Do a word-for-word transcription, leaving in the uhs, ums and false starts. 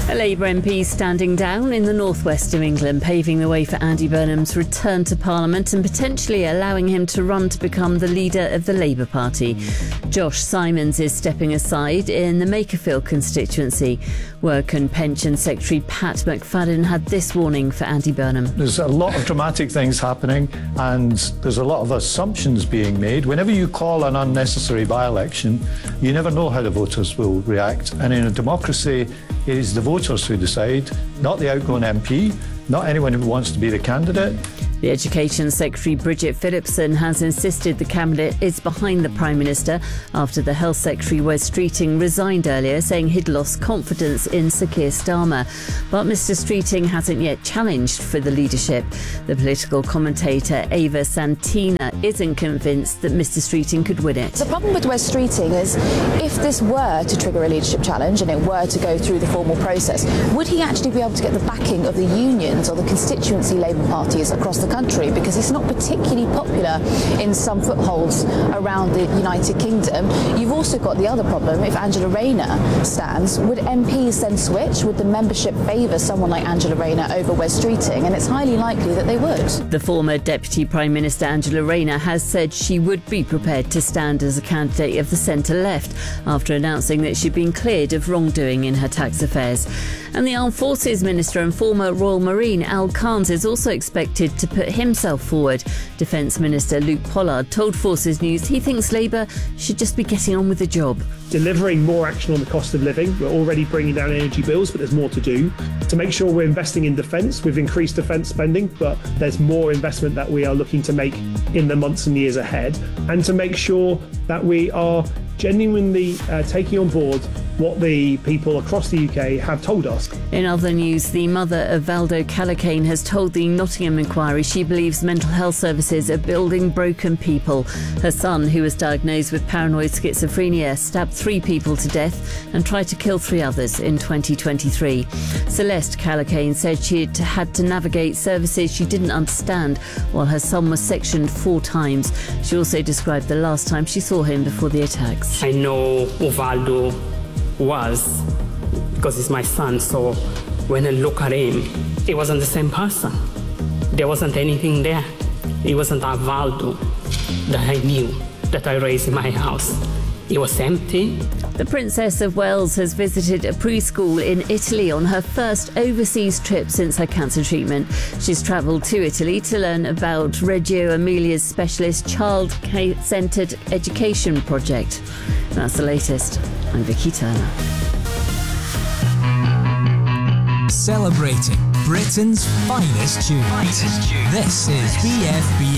A Labour M P standing down in the northwest of England, paving the way for Andy Burnham's return to Parliament and potentially allowing him to run to become the leader of the Labour Party. Josh Simons is stepping aside in the Makerfield constituency. Work and Pension Secretary Pat McFadden had this warning for Andy Burnham. There's a lot of dramatic things happening and there's a lot of assumptions being made. Whenever you call an unnecessary by-election, you never know how the voters will react. And in a democracy, it is the voters who decide, not the outgoing M P, not anyone who wants to be the candidate. The Education Secretary Bridget Phillipson has insisted the Cabinet is behind the Prime Minister after the Health Secretary Wes Streeting resigned earlier, saying he'd lost confidence in Sir Keir Starmer. But Mr Streeting hasn't yet challenged for the leadership. The political commentator Ava Santina isn't convinced that Mr Streeting could win it. The problem with Wes Streeting is if this were to trigger a leadership challenge and it were to go through the formal process, would he actually be able to get the backing of the unions or the constituency Labour parties across the country, because it's not particularly popular in some footholds around the United Kingdom. You've also got the other problem: if Angela Rayner stands, would M Ps then switch? Would the membership favour someone like Angela Rayner over Wes Streeting? And it's highly likely that they would. The former Deputy Prime Minister Angela Rayner has said she would be prepared to stand as a candidate of the centre-left after announcing that she'd been cleared of wrongdoing in her tax affairs. And the Armed Forces Minister and former Royal Marine Al Carnes is also expected to put himself forward. Defence Minister Luke Pollard told Forces News he thinks Labour should just be getting on with the job. Delivering more action on the cost of living. We're already bringing down energy bills, but there's more to do. To make sure we're investing in defence, we've increased defence spending, but there's more investment that we are looking to make in the months and years ahead. And to make sure that we are genuinely uh, taking on board what the people across the U K have told us. In other news, the mother of Valdo Calacane has told the Nottingham Inquiry she believes mental health services are building broken people. Her son, who was diagnosed with paranoid schizophrenia, stabbed three people to death and tried to kill three others in twenty twenty-three. Celeste Calacane said she had had to navigate services she didn't understand while her son was sectioned four times. She also described the last time she saw him before the attacks. I know who Valdo was because he's my son, so when I look at him, he wasn't the same person. There wasn't anything there. It wasn't that Valdo that I knew, that I raised in my house. It was empty. The Princess of Wales has visited a preschool in Italy on her first overseas trip since her cancer treatment. She's travelled to Italy to learn about Reggio Emilia's specialist child-centred education project. And that's the latest. I'm Vicky Turner. Celebrating Britain's finest tunes. Finest tunes. This is B F B